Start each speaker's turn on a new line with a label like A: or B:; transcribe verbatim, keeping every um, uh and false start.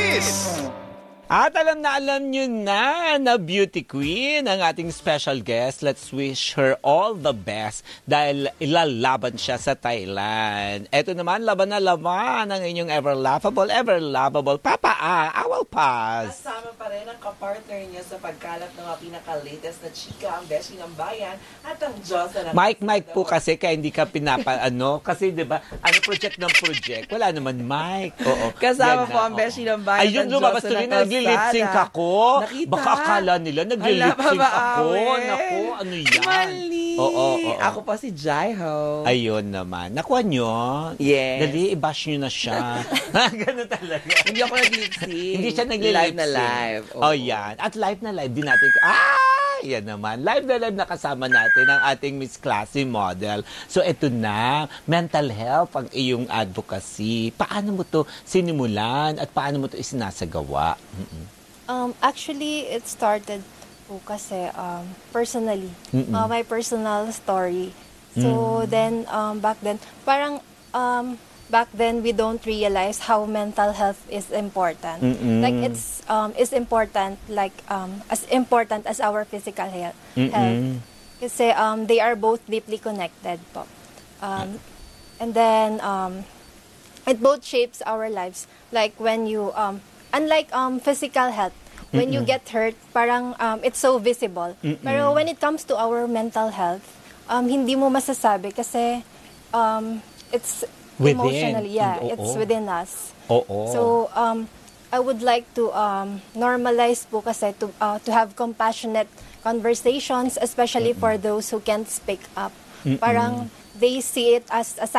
A: Showbiz!
B: At alam na alam nyo na na beauty queen ang ating special guest. Let's wish her all the best dahil ilalaban siya sa Thailand. Eto naman, laban na laban ang inyong ever laughable, ever lovable Papa A. I will pass.
C: Kasama pa rin ang kapartner niya sa pagkalat ng mga pinaka-latest na chika, ang beshi ng bayan at ang Diyos na
B: Mike, Mike po kasi kaya hindi ka pinapa, ano, kasi di ba, ano project ng project? Wala naman, Mike. Oo.
C: Kasama
B: Yan
C: po
B: na,
C: ang
B: oo.
C: beshi ng bayan.
B: Ayun, lumabas tuloy na nagli-lip-sync ako.
C: Nakita?
B: Baka akala nila nagli-lip-sync ako.
C: Awin.
B: Naku, ano yan?
C: Mali.
B: Oo, oo, oo.
C: Ako pa si Jaiho.
B: Ayun naman. Nakuha nyo?
C: Yes.
B: Dali, i-bash nyo na siya. Ganun talaga.
C: Hindi ako nag-lip-sync.
B: Hindi siya nagli-lip-sync.
C: Live na live.
B: Oh, yan. At live na live din natin. Ah! Yan naman. Live na live na kasama natin ang ating Miss Classy model. So, eto na. Mental health ang iyong advocacy. Paano mo to sinimulan at paano mo to isinasagawa? Mm-mm.
D: Um, actually, it started po kasi um, personally.
B: Mm-mm.
D: Uh, my personal story. So,
B: Mm.
D: then, um, back then, parang, um, back then, we don't realize how mental health is important.
B: Mm-mm.
D: Like, it's um, is important, like, um, as important as our physical health.
B: Mm-mm.
D: health. Kasi um, they are both deeply connected po. Um, and then, um, it both shapes our lives. Like, when you, um, unlike um, physical health, when you get hurt, parang um, it's so visible.
B: Mm-mm.
D: Pero when it comes to our mental health, um, hindi mo masasabi kasi um, it's
B: Within.
D: emotionally, yeah,
B: Oo.
D: it's within us.
B: Oo.
D: So, um, I would like to um, normalize po kasi to, uh, to have compassionate conversations, especially for those who can't speak up.
B: Mm-mm.
D: Parang they see it as a